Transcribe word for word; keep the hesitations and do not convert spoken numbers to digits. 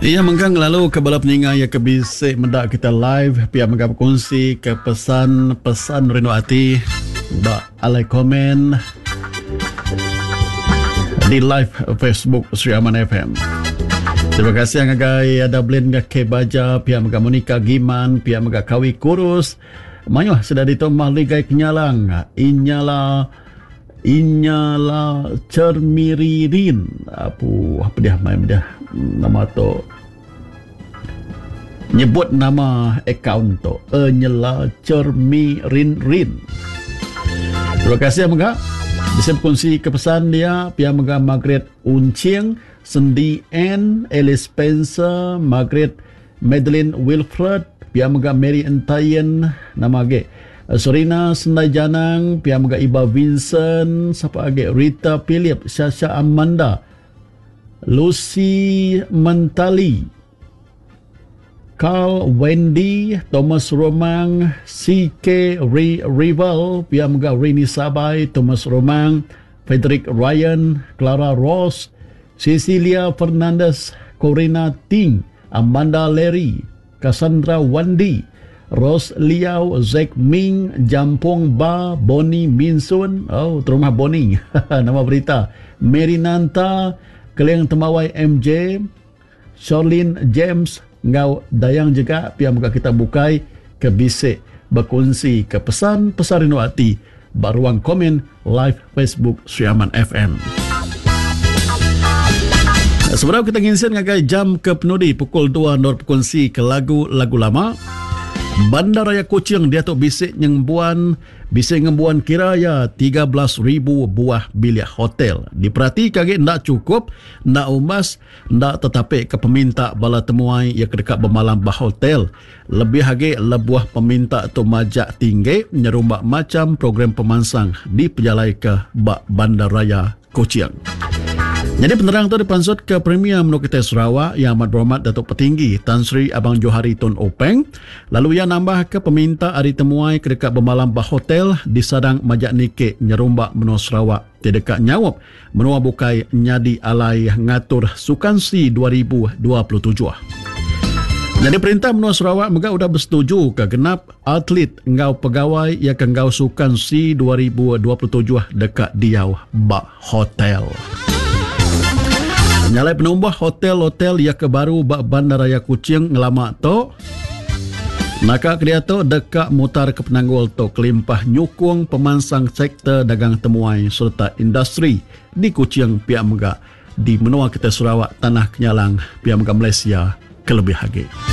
Ia menggang lalu ke balap ninga ya kebisik mendak kita live pihak menggang kongsi ke pesan-pesan rindu hati bak alai komen di live Facebook Sri Aman F M. Terima kasih yang agai ada blend ke baja pihak menggang Monika Giman pihak menggang Kawi Kurus mayuh sudah ditomah ligai kenyalang inyala inyala cermiririn apa apa dia main dia nama tu nyebut nama akaun tu Enyela Cermirin Rin. Terima kasih Amga bisa berkongsi kepesan dia pihak Amga Margaret Uncieng, Cindy N, Alice Spencer, Margaret Madeline Wilfred, pihak Amga Mary Entayen nama ge Sorina Sendai Janang, pihak Amga Iba Vincent, siapa age Rita Philip, Syasha Amanda, Lucy Mentali, Carl Wendy, Thomas Romang, C K Rival, pihak Amga Rini Sabai, Thomas Romang, Frederick Ryan, Clara Ross, Cecilia Fernandez, Corina Ting, Amanda Larry, Cassandra Wandi, Ros Liao, Zack Ming, Jampong Ba, Bonnie Minsun, oh terumah Bonnie, nama berita, Mary Nanta, Keleng Temawai M J, Charlene James, ngau dayang juga pihak muka kita bukai ke bisik berkongsi ke pesan-pesan rindu hati baruang komen live Facebook Sri Aman F M. Sebenarnya kita nginsin ngagai jam ke penudi pukul dua nor berkongsi ke lagu-lagu lama. Bandaraya Kuching dia tu bisik nyembuan bisik ngembuan kiraya tiga belas ribu buah bilik hotel. Diperhati kage ndak cukup, ndak umas, ndak tetapi ke peminta bala temuai yang dekat bermalam bah hotel. Lebih hage lebuah peminta tu majak tinggi nyerumbak macam program pemansang di pejalai ke bak Bandaraya Kuching. Jadi penerang tu dipansut ke Premier Menuk Kita Sarawak yang amat berhormat Datuk Petinggi Tan Sri Abang Johari Tun Openg. Lalu ia nambah ke peminta hari temuai ke dekat bermalam bah hotel di Sadang Majak Nikik Nyerumbak Menua Sarawak. Di dekat Nyawab Menua Bukai Nyadi Alai ngatur Sukansi dua ribu dua puluh tujuh. Jadi perintah Menua Sarawak mega sudah bersetuju ke genap atlet ngau pegawai yang ke ngau Sukansi dua ribu dua puluh tujuh dekat Diau Bah Hotel. Nyalai penumbah hotel-hotel yang kebaru bak Bandaraya Kuching ngelamak tu. Naka dia tu dekat mutar ke penanggul tu kelimpah nyukung pemansang sektor dagang temuai serta industri di Kuching pihak Mega di Menua Kita Sarawak Tanah Kenyalang pihak Mega Malaysia kelebih hagi.